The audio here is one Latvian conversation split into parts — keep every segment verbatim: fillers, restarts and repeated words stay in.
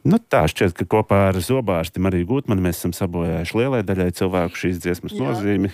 Nu tā, šķiet, ka kopā ar zobārsti Mariju Gutmani mēs esam sabojājuši lielai daļai cilvēku šīs dziesmas Jā. nozīmi.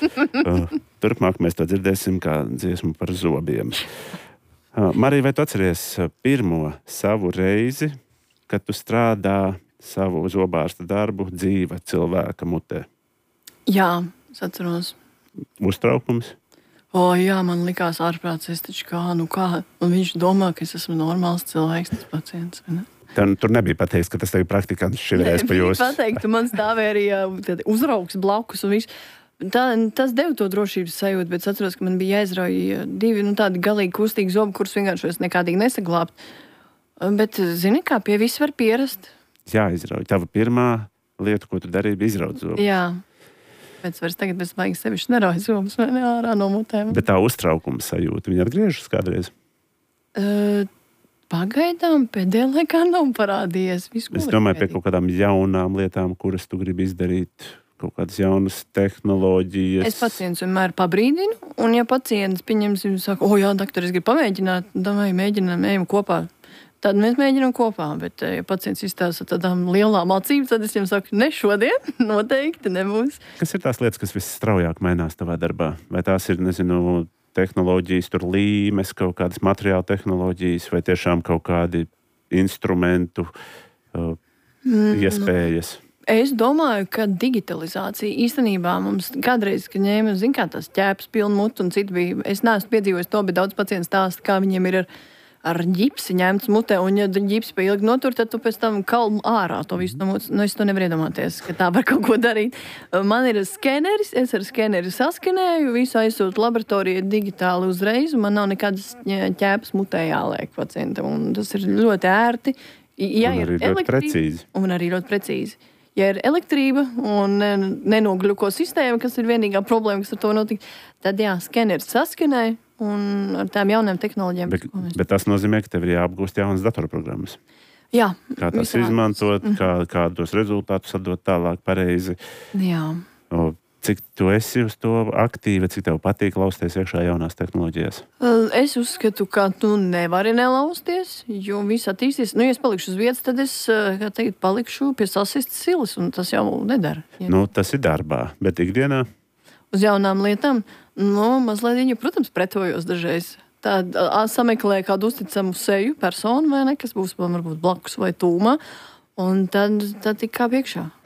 Turpmāk mēs to dzirdēsim kā dziesmu par zobiem. Marija, vai tu atceries pirmo savu reizi, kad tu strādā savu zobārsta darbu dzīva cilvēka mutē? Jā, es atceros. Uztraukums? O, jā, man likās ārprāts, es taču kā, nu kā. Un viņš domā, ka es esmu normāls cilvēks, tas pacients, vai ne? Tad, tur nebija pateikts, ka tas tev praktikants šķirēs pa jūs. Nebija pateikt, man stāvēja arī uzraugs blakus un viss. Tā, tas deva to drošības sajūtu, bet es atceros, ka man bija jāizrauj divi nu, tādi galīgi kustīgi zobi, kurus vienkārši es nekādīgi nesaglābt. Bet, zini, kā pie viss var pierast. Jāizrauj. Tava pirmā lieta, ko tu darīji, bija izraut zobu. Jā. Bet vairs tagad bez baigi sevišķi nerauj zobus vai ne ārā no mutēm. Bet tā uztraukuma sajūta, viņa atgriežas kādreiz? Uh, Pagaidām pēdējā laikā nav parādījies. Visu, es domāju pie kaut kādām jaunām lietām, kuras tu gribi izdarīt, kaut kādas jaunas tehnoloģijas. Es pacientus vienmēr pabrīdinu, un ja pacients, pieņemsim, saka, o jā, doktor, es gribu pamēģināt, domāju, mēģinām, ejam kopā. Tad mēs mēģinām kopā, bet ja pacients izstāsta tādām lielām acīm, tad es viņam saku, ne šodien, noteikti nebūs. Kas ir tās lietas, kas visstraujāk mainās tavā darbā? Vai tās ir, nezinu, tehnoloģijas, tur līmes, kaut kādas materiāla tehnoloģijas, vai tiešām kaut kādi instrumentu uh, mm, iespējas? Es domāju, ka digitalizācija īstenībā mums kādreiz, kad ņēma, zin kā tās ķēpes pilnu mutu un citu bija, es neesmu piedzīvojis to, bet daudz pacienti stāsta, kā viņiem ir ar, ar ģipsi ņemts mutē, un ja ģipsi pa ilgi notur, tad tu pēc tam kalmu ārā to visu no mutas. Nu, es to nevaru iedomāties, ka tā var kaut ko darīt. Man ir skeneris, es ar skeneri saskenēju, visu aizsūtu laboratorijai digitāli uzreiz, un man nav nekādas ķēpes mutē jāliek pacientam, un tas ir ļoti ērti. Ja un arī ir ļoti precīzi. Un arī ļoti precīzi. Ja ir elektrība un nenogļuko sistēma, kas ir vienīgā problēma, kas ar to notika, tad jā, skeneris saskenē un ar tām jaunām tehnoloģijām. Bet, bet tas nozīmē, ka tev ir jāapgūst jaunas datorprogrammas. Jā. Kā tās izmantot, mm. kā, kādus rezultātus atdot tālāk pareizi. Jā. O, cik tu esi uz to aktīva, cik tev patīk lausties iekšā jaunās tehnoloģijās? Es uzskatu, ka tu nevari nelausties, jo viss attīstīs. Nu, ja es palikšu uz vietas, tad es, kā teikt, palikšu pie sasistas silas, un tas jau nedara. Ja. Nu, tas ir darbā, bet ikdienā? Uz jaunām lietām? Nu, mazliet viņa, protams, pretojos dažreiz. Tā sameklē kādu uzticamu seju personu, vai ne, kas būs varbūt blakus vai tūmā, un tad, tad tik kā piekšā.